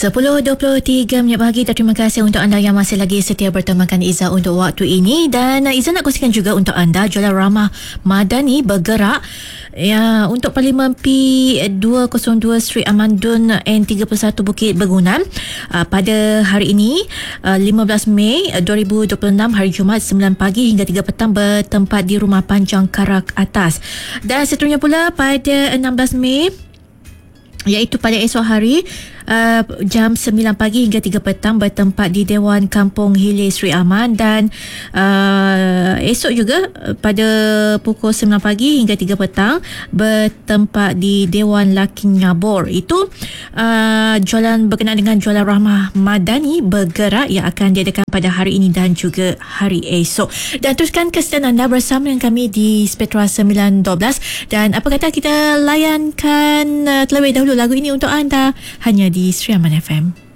10.23 minit pagi. Terima kasih untuk anda yang masih lagi setia bertemakan Izzah untuk waktu ini. Dan Izzah nak kongsikan juga untuk anda, Jualan Ramah Madani bergerak ya untuk Parlimen P202 Sri Amandun N31 Bukit Bergunan pada hari ini 15 Mei 2026 hari Jumaat 9 pagi hingga 3 petang bertempat di Rumah Panjang Karak Atas. Dan seterusnya pula pada 16 Mei iaitu pada esok hari jam 9 pagi hingga 3 petang bertempat di Dewan Kampung Hilir Sri Aman. Dan esok juga pada pukul 9 pagi hingga 3 petang bertempat di Dewan Lakin Ngabor. Itu jualan berkenaan dengan Jualan Ramah Madani bergerak yang akan diadakan pada hari ini dan juga hari esok. Dan teruskan kesediaan anda bersama dengan kami di Spectra 912. Dan apa kata kita layankan terlebih dahulu lagu ini untuk anda hanya di Sri Aman FM.